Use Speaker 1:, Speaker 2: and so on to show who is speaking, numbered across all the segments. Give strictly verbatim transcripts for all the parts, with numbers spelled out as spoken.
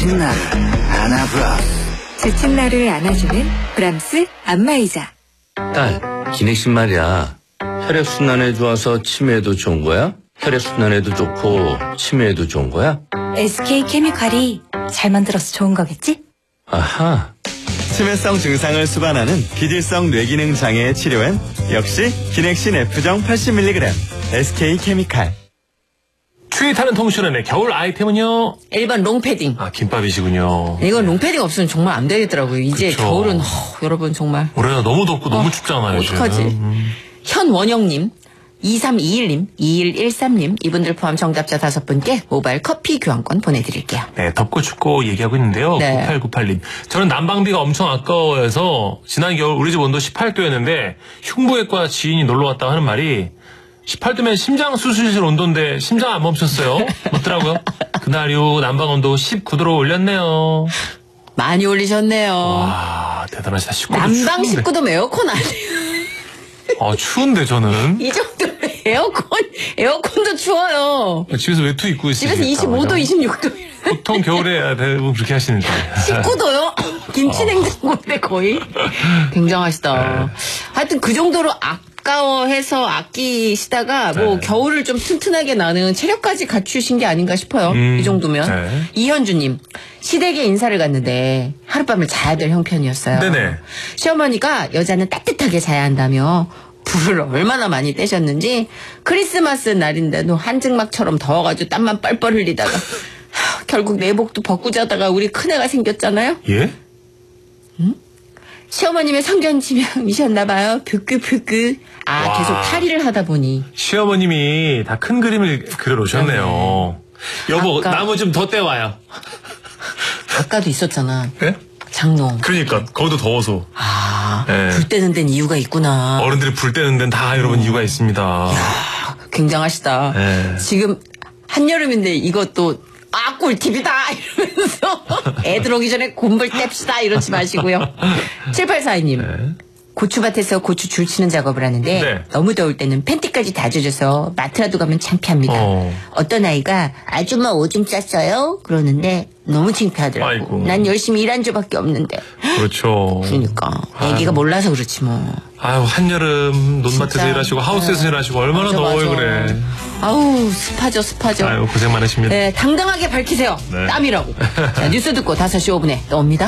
Speaker 1: 지친 나를 안아브라스.
Speaker 2: 지친 나를 안아주는 브람스 안마의자.
Speaker 3: 딸, 기넥신 말이야. 혈액순환에 좋아서 치매에도 좋은 거야? 혈액순환에도 좋고 치매에도 좋은 거야?
Speaker 2: 에스케이케미칼이 잘 만들어서 좋은 거겠지?
Speaker 3: 아하.
Speaker 4: 치매성 증상을 수반하는 기질성 뇌기능 장애의 치료엔 역시 기넥신 F정 팔십 밀리그램 에스케이케미칼.
Speaker 5: 추위 타는 통신원의 겨울 아이템은요?
Speaker 6: 일 번 롱패딩.
Speaker 5: 아, 김밥이시군요.
Speaker 6: 이건 롱패딩 없으면 정말 안 되겠더라고요. 이제
Speaker 5: 그쵸.
Speaker 6: 겨울은 허, 여러분 정말.
Speaker 5: 올해가 너무 덥고 어, 너무 춥잖아요.
Speaker 6: 어떡하지?
Speaker 5: 음.
Speaker 6: 현원영님, 이삼이일님, 이일일삼님 이분들 포함 정답자 다섯 분께 모바일 커피 교환권 보내드릴게요.
Speaker 5: 네, 덥고 춥고 얘기하고 있는데요.
Speaker 6: 네.
Speaker 5: 구팔구팔님. 저는 난방비가 엄청 아까워서 지난 겨울 우리 집 온도 십팔 도였는데 흉부외과 지인이 놀러 왔다고 하는 말이 십팔 도면 심장 수술실 온도인데 심장 안 멈췄어요. 맞더라고요. 그날 이후 난방 온도 십구 도로 올렸네요.
Speaker 6: 많이 올리셨네요.
Speaker 5: 와, 대단하시다. 십구 도
Speaker 6: 난방
Speaker 5: 추운데.
Speaker 6: 십구 도면 에어컨 아니에요.
Speaker 5: 아, 추운데 저는.
Speaker 6: 이 정도면 에어컨, 에어컨도 추워요.
Speaker 5: 집에서 외투 입고 있으시겠다.
Speaker 6: 집에서 이십오 도, 이십육 도.
Speaker 5: 보통 겨울에 대부분 그렇게 하시는데.
Speaker 6: 십구 도요? 김치 냉장고인데 거의. 굉장하시다. 하여튼 그 정도로 아까워해서 아끼시다가 뭐
Speaker 5: 네.
Speaker 6: 겨울을 좀 튼튼하게 나는 체력까지 갖추신 게 아닌가 싶어요.
Speaker 5: 음,
Speaker 6: 이 정도면.
Speaker 5: 네.
Speaker 6: 이현주님. 시댁에 인사를 갔는데 하룻밤을 자야 될 형편이었어요.
Speaker 5: 네네.
Speaker 6: 시어머니가 여자는 따뜻하게 자야 한다며 불을 얼마나 많이 떼셨는지 크리스마스 날인데도 한증막처럼 더워가지고 땀만 뻘뻘 흘리다가 하, 결국 내복도 벗고 자다가 우리 큰애가 생겼잖아요.
Speaker 5: 예?
Speaker 6: 시어머님의 성견지명이셨나봐요. 부끄부끄. 아,
Speaker 5: 와.
Speaker 6: 계속 탈의를 하다 보니.
Speaker 5: 시어머님이 다 큰 그림을 그려놓으셨네요. 여보,
Speaker 6: 아까-
Speaker 5: 나무 좀 더 떼와요.
Speaker 6: 아까도 있었잖아.
Speaker 5: 예?
Speaker 6: 장롱.
Speaker 5: 그러니까, 거기도 더워서.
Speaker 6: 아,
Speaker 5: 네.
Speaker 6: 불 때는 데는 이유가 있구나.
Speaker 5: 어른들이 불 때는 데는 다 여러분 이유가 있습니다.
Speaker 6: 아, 굉장하시다.
Speaker 5: 네.
Speaker 6: 지금 한여름인데 이것도 아 꿀팁이다 이러면서 애들 오기 전에 곰불 뗍시다 이러지 마시고요. 칠팔사이님
Speaker 5: 네.
Speaker 6: 고추밭에서 고추 줄치는 작업을 하는데
Speaker 5: 네.
Speaker 6: 너무 더울 때는 팬티까지 다 젖어서 마트라도 가면 창피합니다.
Speaker 5: 어.
Speaker 6: 어떤 아이가 아줌마 오줌 쌌어요? 그러는데 너무 창피하더라고.
Speaker 5: 아이고.
Speaker 6: 난 열심히 일한 줄밖에 없는데.
Speaker 5: 그렇죠.
Speaker 6: 그러니까
Speaker 5: 아유.
Speaker 6: 애기가 몰라서 그렇지 뭐.
Speaker 5: 아유, 한여름 논밭에서
Speaker 6: 진짜.
Speaker 5: 일하시고 하우스에서
Speaker 6: 네.
Speaker 5: 일하시고 얼마나
Speaker 6: 맞아,
Speaker 5: 더워요,
Speaker 6: 맞아.
Speaker 5: 그래.
Speaker 6: 아우 습하죠 습하죠.
Speaker 5: 아유, 고생 많으십니다.
Speaker 6: 네, 당당하게 밝히세요.
Speaker 5: 네.
Speaker 6: 땀이라고. 자, 뉴스 듣고 다섯 시 오 분에 또 옵니다.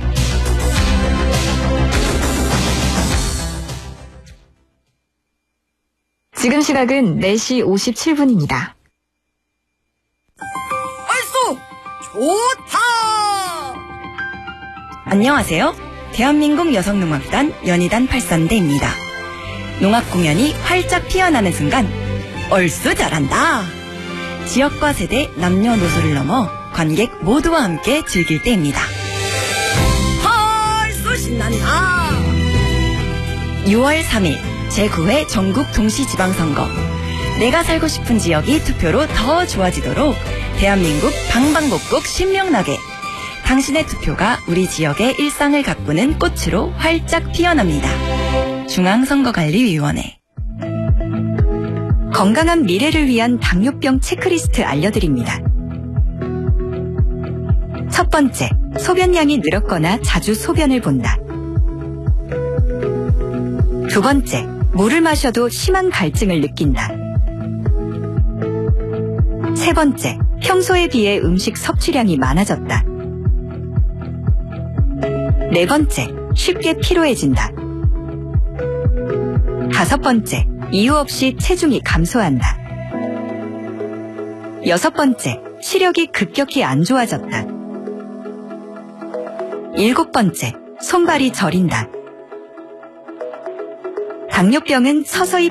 Speaker 2: 지금 시각은 네 시 오십칠 분입니다.
Speaker 7: 얼쑤 좋다. 안녕하세요. 대한민국 여성농악단 연희단 팔선대입니다. 농악 공연이 활짝 피어나는 순간 얼쑤 잘한다. 지역과 세대 남녀노소를 넘어 관객 모두와 함께 즐길 때입니다. 얼쑤 신난다. 유월 삼일 제구 회 전국 동시지방선거. 내가 살고 싶은 지역이 투표로 더 좋아지도록 대한민국 방방곡곡 신명나게 당신의 투표가 우리 지역의 일상을 가꾸는 꽃으로 활짝 피어납니다. 중앙선거관리위원회.
Speaker 2: 건강한 미래를 위한 당뇨병 체크리스트 알려드립니다. 첫 번째, 소변량이 늘었거나 자주 소변을 본다. 두 번째, 물을 마셔도 심한 갈증을 느낀다. 세 번째, 평소에 비해 음식 섭취량이 많아졌다. 네 번째, 쉽게 피로해진다. 다섯 번째, 이유 없이 체중이 감소한다. 여섯 번째, 시력이 급격히 안 좋아졌다. 일곱 번째, 손발이 저린다. 당뇨병은 서서히